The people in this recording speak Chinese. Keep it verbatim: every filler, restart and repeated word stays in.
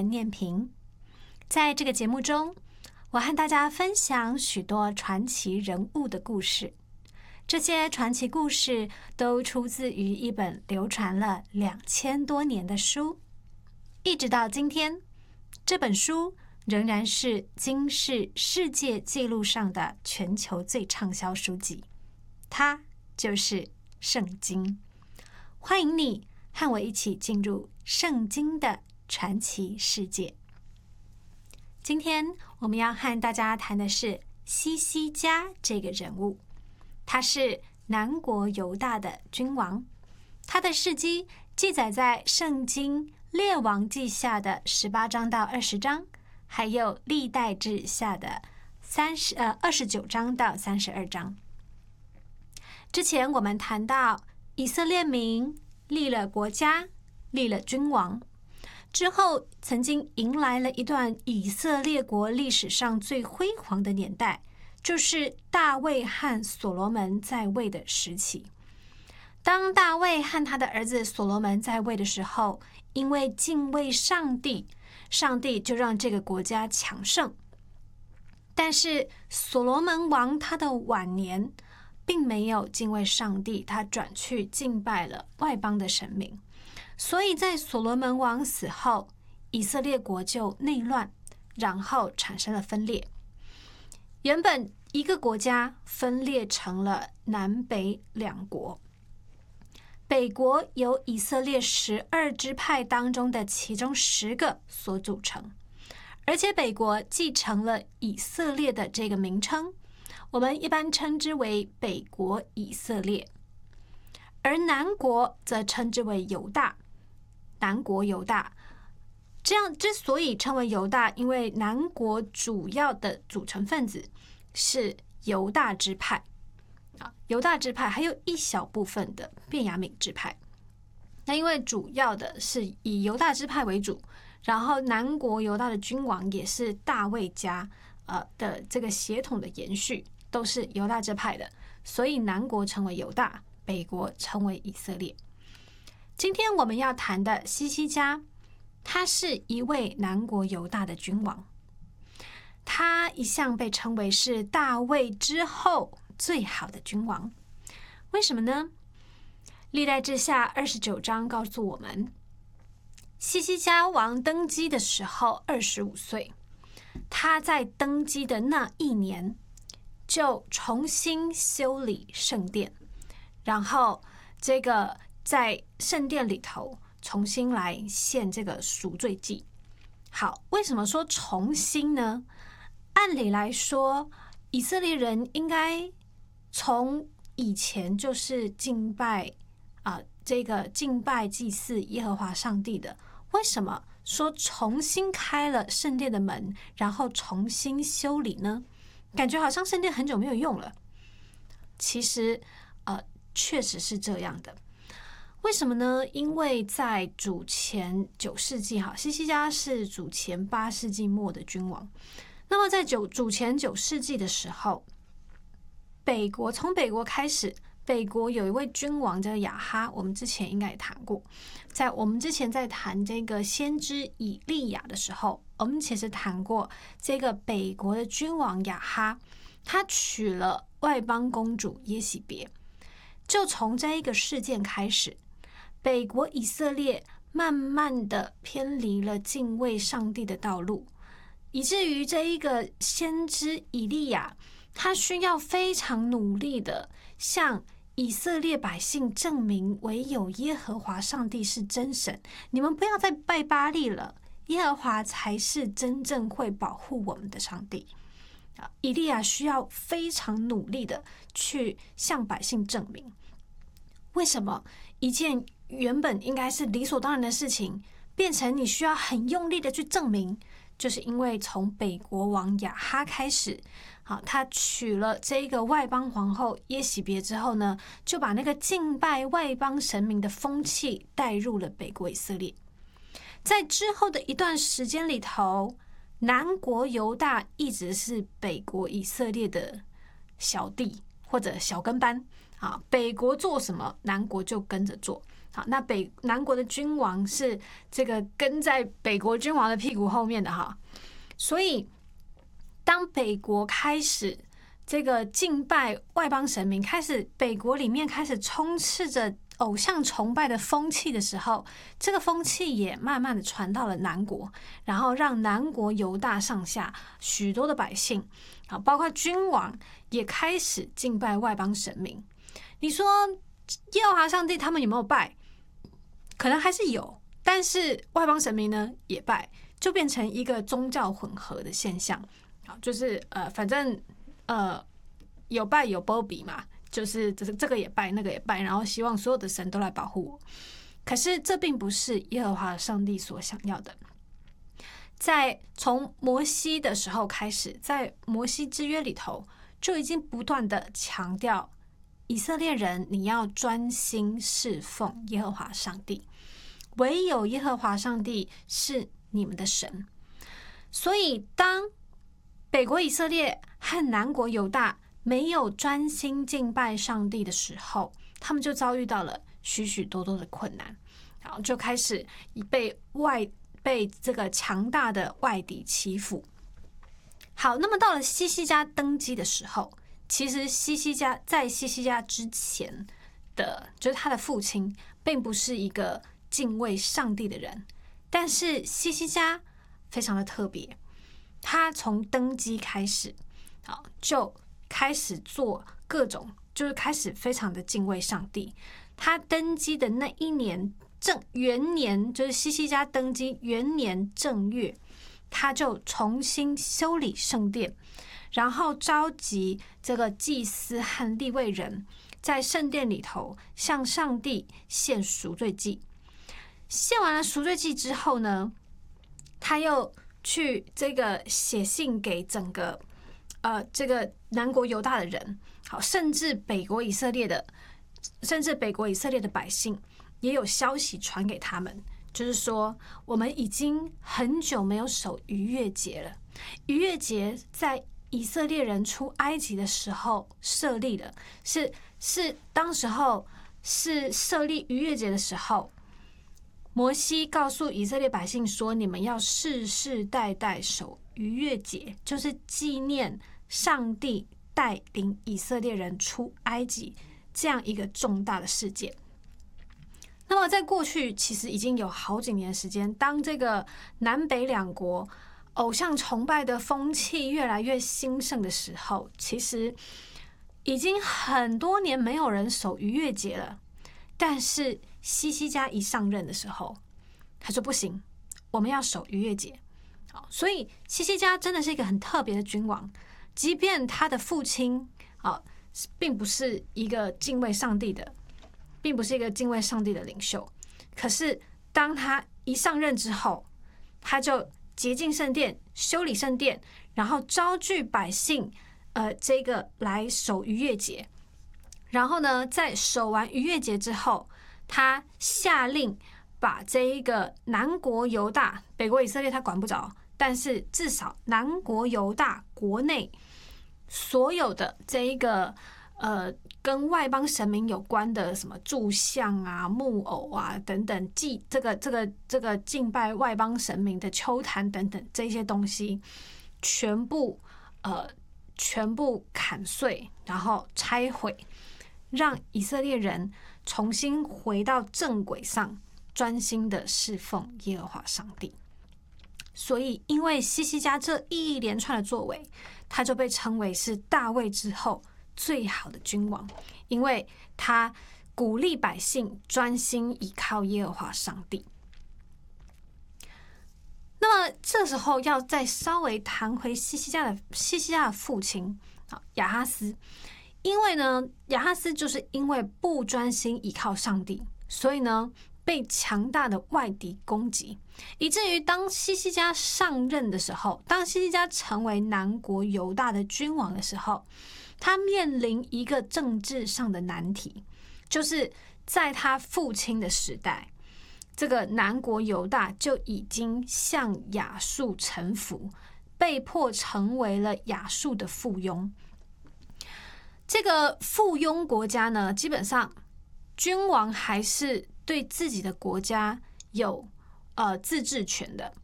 文念评。在这个节目中，我和大家分享许多传奇人物的故事。这些传奇故事都出自于一本流传了两千多年的书，一直到今天，这本书仍然是金氏世界纪录上的全球最畅销书籍，它就是圣经。欢迎你和我一起进入圣经的传奇世界。今天我们要和大家谈的是西西家这个人物。他是南国犹大的君王，他的事迹记载在圣经列王记下的十八章到二十章，还有历代志下的三十呃二十九章到三十二章。之前我们谈到以色列民立了国家，立了君王之后，曾经迎来了一段以色列国历史上最辉煌的年代，就是大卫和所罗门在位的时期。当大卫和他的儿子所罗门在位的时候，因为敬畏上帝，上帝就让这个国家强盛。但是所罗门王他的晚年并没有敬畏上帝，他转去敬拜了外邦的神明。所以在所罗门王死后，以色列国就内乱，然后产生了分裂。原本一个国家分裂成了南北两国，北国由以色列十二支派当中的其中十个所组成，而且北国继承了以色列的这个名称，我们一般称之为北国以色列，而南国则称之为犹大，南国犹大。这样之所以称为犹大，因为南国主要的组成分子是犹大支派啊，犹大支派还有一小部分的便雅悯支派。那因为主要的是以犹大支派为主，然后南国犹大的君王也是大卫家呃的这个血统的延续，都是犹大支派的，所以南国称为犹大，北国称为以色列。今天我们要谈的西西家，他是一位南国犹大的君王，他一向被称为是大卫之后最好的君王。为什么呢？历代志下二十九章告诉我们，西西家王登基的时候二十五岁，他在登基的那一年就重新修理圣殿，然后这个在圣殿里头重新来献这个赎罪祭。好，为什么说重新呢？按理来说，以色列人应该从以前就是敬拜啊、呃，这个敬拜祭祀耶和华上帝的。为什么说重新开了圣殿的门，然后重新修理呢？感觉好像圣殿很久没有用了。其实，呃，确实是这样的。为什么呢？因为在主前九世纪，哈，西西家是主前八世纪末的君王。那么在九主前九世纪的时候，北国从北国开始，北国有一位君王叫亚哈，我们之前应该也谈过。在我们之前在谈这个先知以利亚的时候，我们其实谈过这个北国的君王亚哈，他娶了外邦公主耶洗别。就从这一个事件开始，北国以色列慢慢的偏离了敬畏上帝的道路，以至于这一个先知以利亚，他需要非常努力的向以色列百姓证明，唯有耶和华上帝是真神，你们不要再拜巴力了，耶和华才是真正会保护我们的上帝。以利亚需要非常努力的去向百姓证明，为什么一件原本应该是理所当然的事情，变成你需要很用力的去证明？就是因为从北国王亚哈开始，好，他娶了这个外邦皇后耶洗别之后呢，就把那个敬拜外邦神明的风气带入了北国以色列。在之后的一段时间里头，南国犹大一直是北国以色列的小弟或者小跟班啊，北国做什么，南国就跟着做。 好，那北南国的君王是这个跟在北国君王的屁股后面的哈，所以当北国开始这个敬拜外邦神明，开始北国里面开始充斥着偶像崇拜的风气的时候，这个风气也慢慢的传到了南国，然后让南国犹大上下许多的百姓，啊，包括君王也开始敬拜外邦神明。你说耶和华上帝他们有没有拜？可能还是有，但是外邦神明呢也拜，就变成一个宗教混合的现象。好，就是呃，反正呃有拜有波比嘛，就是这这个也拜，那个也拜，然后希望所有的神都来保护我。可是这并不是耶和华上帝所想要的。在从摩西的时候开始，在摩西之约里头，就已经不断的强调以色列人，你要专心侍奉耶和华上帝，唯有耶和华上帝是你们的神。所以当北国以色列和南国犹大没有专心敬拜上帝的时候，他们就遭遇到了许许多多的困难，然后就开始被外被这个强大的外敌欺负。好，那么到了西西家登基的时候，其实西西家在西西家之前的，就是他的父亲，并不是一个敬畏上帝的人，但是西西家非常的特别，他从登基开始，好就开始做各种，就是开始非常的敬畏上帝。他登基的那一年正元年，就是西西家登基元年正月，他就重新修理圣殿，然后召集这个祭司和利未人，在圣殿里头向上帝献赎罪祭。献完了赎罪祭之后呢，他又去这个写信给整个呃这个南国犹大的人，好，甚至北国以色列的，甚至北国以色列的百姓也有消息传给他们，就是说我们已经很久没有守逾越节了。逾越节在以色列人出埃及的时候设立的，是是当时候是设立逾越节的时候，摩西告诉以色列百姓说，你们要世世代代守逾越节，就是纪念上帝带领以色列人出埃及这样一个重大的事件。那么在过去其实已经有好几年的时间，当这个南北两国偶像崇拜的风气越来越兴盛的时候，其实已经很多年没有人守逾越节了。但是西西家一上任的时候，他说不行，我们要守逾越节。所以西西家真的是一个很特别的君王，即便他的父亲啊，并不是一个敬畏上帝的，并不是一个敬畏上帝的领袖，可是当他一上任之后，他就洁净圣殿，修理圣殿，然后招聚百姓，呃，这个来守逾越节。然后呢，在守完逾越节之后，他下令把这一个南国犹大，北国以色列他管不着，但是至少南国犹大国内所有的这一个呃跟外邦神明有关的什么柱像啊、木偶啊等等，祭这个这个这个敬拜外邦神明的丘坛等等这些东西，全部呃全部砍碎，然后拆毁，让以色列人重新回到正轨上，专心的侍奉耶和华上帝。所以因为西西家这一连串的作为，他就被称为是大卫之后最好的君王，因为他鼓励百姓专心依靠耶和华上帝。那么这时候要再稍微谈回西西家的西西家的父亲亚哈斯，因为呢亚哈斯就是因为不专心依靠上帝，所以呢被强大的外敌攻击，以至于当西西家上任的时候，当西西家成为南国犹大的君王的时候，他面临一个政治上的难题，就是在他父亲的时代，这个南国犹大就已经向亚述臣服，被迫成为了亚述的附庸。这个附庸国家呢，基本上君王还是对自己的国家有呃自治权的。